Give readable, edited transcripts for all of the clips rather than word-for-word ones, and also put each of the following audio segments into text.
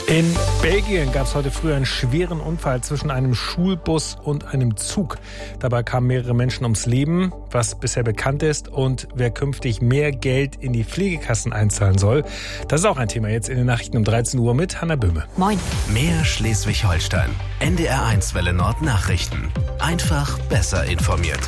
In Belgien gab es heute früh einen schweren Unfall zwischen einem Schulbus und einem Zug. Dabei kamen mehrere Menschen ums Leben, was bisher bekannt ist und wer künftig mehr Geld in die Pflegekassen einzahlen soll. Das ist auch ein Thema jetzt in den Nachrichten um 13 Uhr mit Hanna Böhme. Moin. Mehr Schleswig-Holstein. NDR1 Welle Nord Nachrichten. Einfach besser informiert.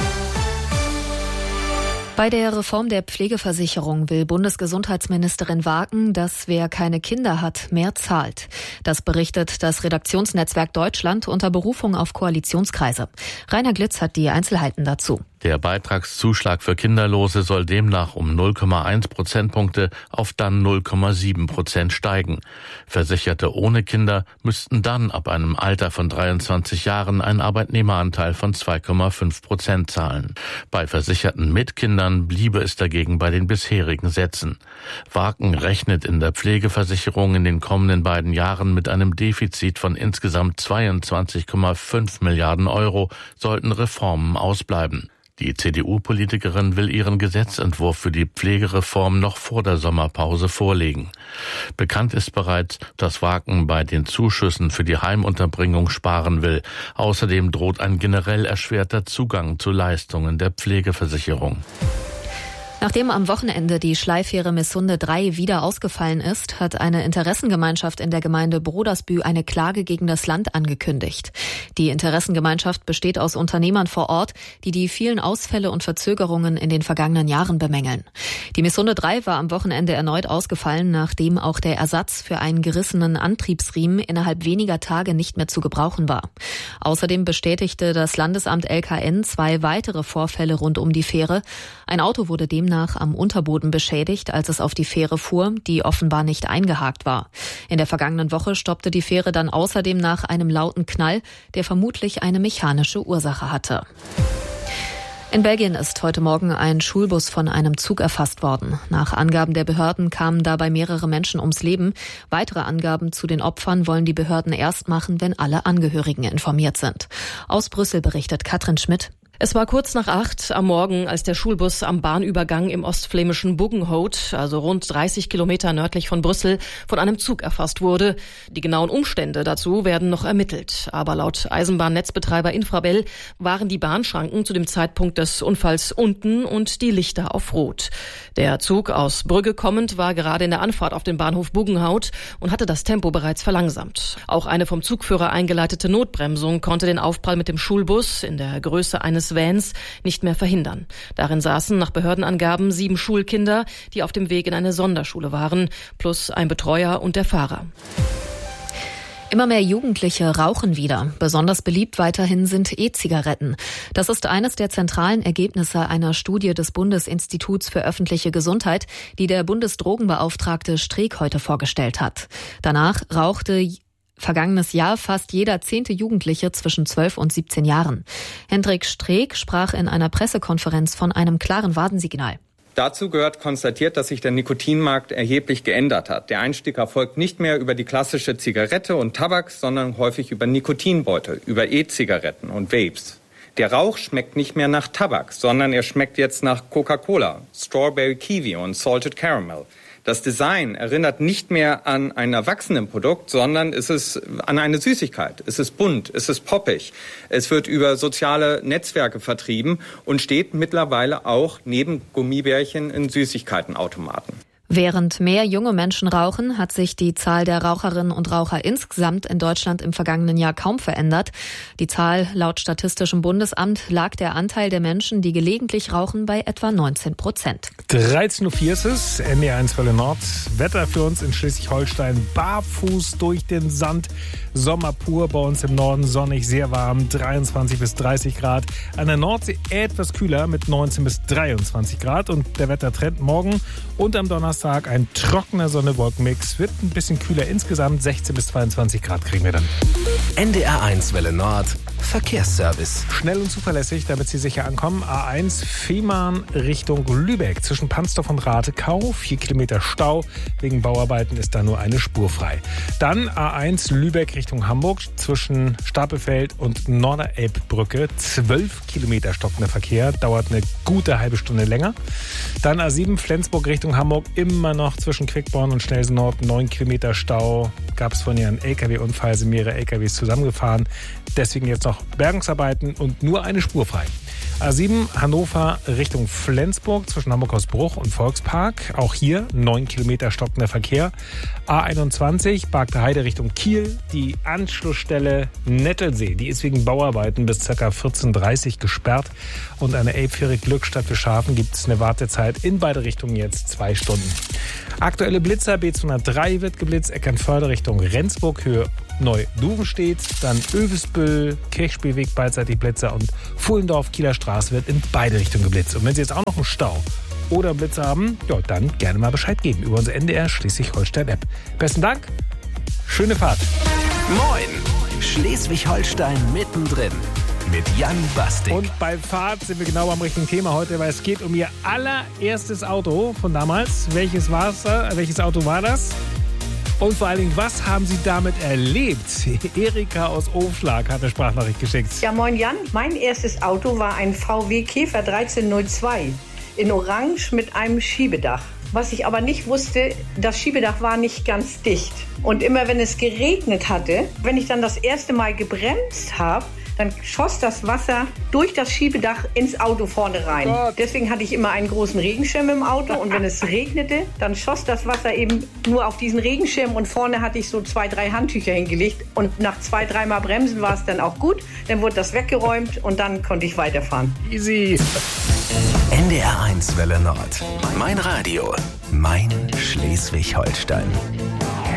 Bei der Reform der Pflegeversicherung will Bundesgesundheitsministerin Wagen, dass wer keine Kinder hat, mehr zahlt. Das berichtet das Redaktionsnetzwerk Deutschland unter Berufung auf Koalitionskreise. Rainer Glitz hat die Einzelheiten dazu. Der Beitragszuschlag für Kinderlose soll demnach um 0,1 Prozentpunkte auf dann 0,7% steigen. Versicherte ohne Kinder müssten dann ab einem Alter von 23 Jahren einen Arbeitnehmeranteil von 2,5% zahlen. Bei Versicherten mit Kindern bliebe es dagegen bei den bisherigen Sätzen. Wagen rechnet in der Pflegeversicherung in den kommenden beiden Jahren mit einem Defizit von insgesamt 22,5 Milliarden Euro, sollten Reformen ausbleiben. Die CDU-Politikerin will ihren Gesetzentwurf für die Pflegereform noch vor der Sommerpause vorlegen. Bekannt ist bereits, dass Wagen bei den Zuschüssen für die Heimunterbringung sparen will. Außerdem droht ein generell erschwerter Zugang zu Leistungen der Pflegeversicherung. Nachdem am Wochenende die Schleifähre Missunde 3 wieder ausgefallen ist, hat eine Interessengemeinschaft in der Gemeinde Brodersbü eine Klage gegen das Land angekündigt. Die Interessengemeinschaft besteht aus Unternehmern vor Ort, die die vielen Ausfälle und Verzögerungen in den vergangenen Jahren bemängeln. Die Missunde 3 war am Wochenende erneut ausgefallen, nachdem auch der Ersatz für einen gerissenen Antriebsriemen innerhalb weniger Tage nicht mehr zu gebrauchen war. Außerdem bestätigte das Landesamt LKN 2 weitere Vorfälle rund um die Fähre. Ein Auto wurde demnach am Unterboden beschädigt, als es auf die Fähre fuhr, die offenbar nicht eingehakt war. In der vergangenen Woche stoppte die Fähre dann außerdem nach einem lauten Knall, der vermutlich eine mechanische Ursache hatte. In Belgien ist heute Morgen ein Schulbus von einem Zug erfasst worden. Nach Angaben der Behörden kamen dabei mehrere Menschen ums Leben. Weitere Angaben zu den Opfern wollen die Behörden erst machen, wenn alle Angehörigen informiert sind. Aus Brüssel berichtet Katrin Schmidt. Es war kurz nach 8 am Morgen, als der Schulbus am Bahnübergang im ostflämischen Buggenhout, also rund 30 Kilometer nördlich von Brüssel, von einem Zug erfasst wurde. Die genauen Umstände dazu werden noch ermittelt. Aber laut Eisenbahnnetzbetreiber Infrabel waren die Bahnschranken zu dem Zeitpunkt des Unfalls unten und die Lichter auf Rot. Der Zug aus Brügge kommend war gerade in der Anfahrt auf den Bahnhof Buggenhout und hatte das Tempo bereits verlangsamt. Auch eine vom Zugführer eingeleitete Notbremsung konnte den Aufprall mit dem Schulbus in der Größe eines Vans nicht mehr verhindern. Darin saßen nach Behördenangaben 7 Schulkinder, die auf dem Weg in eine Sonderschule waren, plus ein Betreuer und der Fahrer. Immer mehr Jugendliche rauchen wieder. Besonders beliebt weiterhin sind E-Zigaretten. Das ist eines der zentralen Ergebnisse einer Studie des Bundesinstituts für öffentliche Gesundheit, die der Bundesdrogenbeauftragte Streeck heute vorgestellt hat. Danach rauchte vergangenes Jahr fast jeder 10. Jugendliche zwischen 12 und 17 Jahren. Hendrik Streeck sprach in einer Pressekonferenz von einem klaren Warnsignal. Dazu gehört konstatiert, dass sich der Nikotinmarkt erheblich geändert hat. Der Einstieg erfolgt nicht mehr über die klassische Zigarette und Tabak, sondern häufig über Nikotinbeutel, über E-Zigaretten und Vapes. Der Rauch schmeckt nicht mehr nach Tabak, sondern er schmeckt jetzt nach Coca-Cola, Strawberry Kiwi und Salted Caramel. Das Design erinnert nicht mehr an ein Erwachsenenprodukt, sondern es ist an eine Süßigkeit. Es ist bunt, es ist poppig. Es wird über soziale Netzwerke vertrieben und steht mittlerweile auch neben Gummibärchen in Süßigkeitenautomaten. Während mehr junge Menschen rauchen, hat sich die Zahl der Raucherinnen und Raucher insgesamt in Deutschland im vergangenen Jahr kaum verändert. Die Zahl laut Statistischem Bundesamt lag der Anteil der Menschen, die gelegentlich rauchen, bei etwa 19%. 13.04 Uhr ist es, NDR1 Welle Nord. Wetter für uns in Schleswig-Holstein, barfuß durch den Sand. Sommer pur, bei uns im Norden sonnig, sehr warm, 23 bis 30 Grad. An der Nordsee etwas kühler mit 19 bis 23 Grad. Und der Wettertrend morgen und am Donnerstag ein trockener Sonne-Wolken-Mix. Wird ein bisschen kühler insgesamt, 16 bis 22 Grad kriegen wir dann. NDR1 Welle Nord. Verkehrsservice. Schnell und zuverlässig, damit Sie sicher ankommen. A1 Fehmarn Richtung Lübeck zwischen Pansdorf und Ratekau. 4 Kilometer Stau. Wegen Bauarbeiten ist da nur eine Spur frei. Dann A1 Lübeck Richtung Hamburg zwischen Stapelfeld und Norderelbbrücke. 12 Kilometer stockender Verkehr. Dauert eine gute halbe Stunde länger. Dann A7 Flensburg Richtung Hamburg im immer noch zwischen Quickborn und Schnelsen Nord 9 Kilometer Stau. Gab es von hier einen LKW-Unfall, sind mehrere LKWs zusammengefahren. Deswegen jetzt noch Bergungsarbeiten und nur eine Spur frei. A7 Hannover Richtung Flensburg zwischen Hamburg-Hausbruch und Volkspark. Auch hier 9 Kilometer stockender Verkehr. A21 Bargter Heide Richtung Kiel. Die Anschlussstelle Nettelsee, die ist wegen Bauarbeiten bis ca. 14:30 Uhr gesperrt. Und an der Elbfähre Glückstadt für Schafen gibt es eine Wartezeit in beide Richtungen jetzt 2 Stunden. Aktuelle Blitzer, B203 wird geblitzt, Eckernförde Richtung Rendsburg, Höhe Neu-Duvenstedt, dann Övesbüll, Kirchspielweg beidseitig Blitzer und Fuhlendorf, Kieler Straße wird in beide Richtungen geblitzt. Und wenn Sie jetzt auch noch einen Stau oder einen Blitzer haben, ja, dann gerne mal Bescheid geben über unsere NDR Schleswig-Holstein-App. Besten Dank, schöne Fahrt. Moin, Schleswig-Holstein mittendrin mit Jan Bastik. Und bei Fahrt sind wir genau am richtigen Thema heute, weil es geht um Ihr allererstes Auto von damals. Welches Auto war das? Und vor allen Dingen, was haben Sie damit erlebt? Erika aus Ofschlag hat eine Sprachnachricht geschickt. Ja, moin Jan. Mein erstes Auto war ein VW Käfer 1302 in Orange mit einem Schiebedach. Was ich aber nicht wusste, das Schiebedach war nicht ganz dicht. Und immer wenn es geregnet hatte, wenn ich dann das erste Mal gebremst habe, dann schoss das Wasser durch das Schiebedach ins Auto vorne rein. Gott. Deswegen hatte ich immer einen großen Regenschirm im Auto und wenn es regnete, dann schoss das Wasser eben nur auf diesen Regenschirm und vorne hatte ich so 2, 3 Handtücher hingelegt und nach 2, 3 Mal Bremsen war es dann auch gut. Dann wurde das weggeräumt und dann konnte ich weiterfahren. Easy. NDR 1 Welle Nord. Mein Radio. Mein Schleswig-Holstein.